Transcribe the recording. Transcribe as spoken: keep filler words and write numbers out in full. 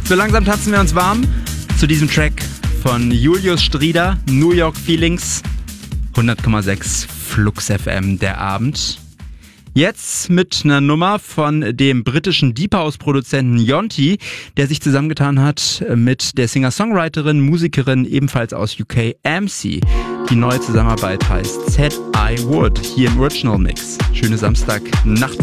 So langsam tanzen wir uns warm zu diesem Track von Julius Strieder, New York Feelings, hundert Komma sechs Flux F M, der Abend. Jetzt mit einer Nummer von dem britischen Deep House Produzenten Yonti, der sich zusammengetan hat mit der Singer-Songwriterin, Musikerin ebenfalls aus U K, M C. Die neue Zusammenarbeit heißt Said I Would, hier im Original Mix. Schöne Samstagnacht.